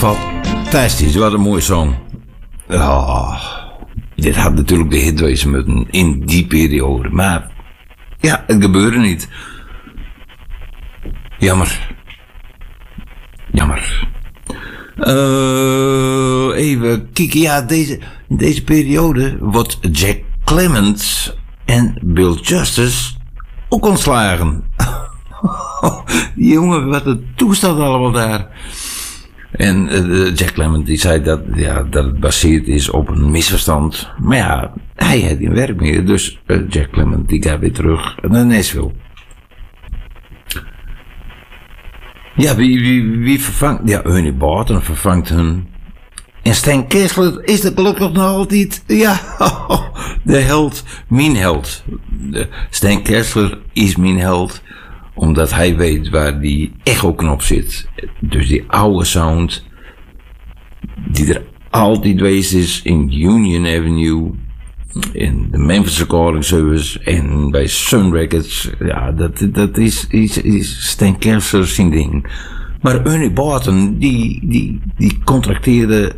Fantastisch, wat een mooie song. Oh, dit had natuurlijk de hit wezen moeten in die periode. Maar ja, het gebeurde niet. Jammer. Even kijken. Ja, in deze periode wordt Jack Clement en Bill Justice ook ontslagen. Jongen, wat een toestand allemaal daar. En Jack Clement die zei dat het gebaseerd is op een misverstand. Maar ja, hij had geen werk meer. Dus Jack Clement die gaat weer terug naar Nashville. Ja, wie vervangt... Ja, Ernie Barton vervangt hun. En Stan Kessler is er gelukkig nog altijd. Ja, de held. Mijn held. Stan Kessler is mijn held. Omdat hij weet waar die echo-knop zit. Dus die oude sound. Die er altijd geweest is in Union Avenue. In de Memphis Recording Service. En bij Sun Records. Ja, dat is Stan Kessler zijn ding. Maar Ernie Barton, die contracteerde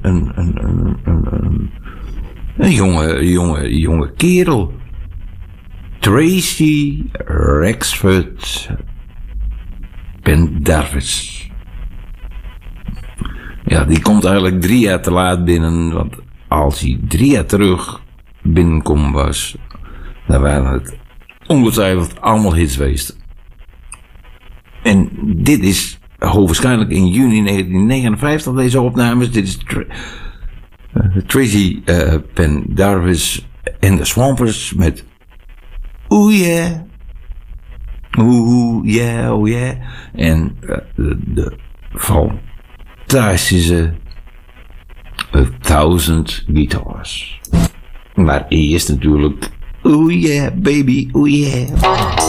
een jonge kerel. Tracy Rexford Pendarvis. Ja, die komt eigenlijk 3 jaar te laat binnen. Want als hij 3 jaar terug binnenkomen was, dan waren het ongetwijfeld allemaal hits geweest. En dit is hoogwaarschijnlijk in juni 1959 deze opnames. Dit is Tracy Pendarvis en de Swampers met Oeh yeah. Oeh yeah, oh yeah. En de fantastische 1000 Guitars. Maar eerst natuurlijk Oeh yeah baby, oeh yeah.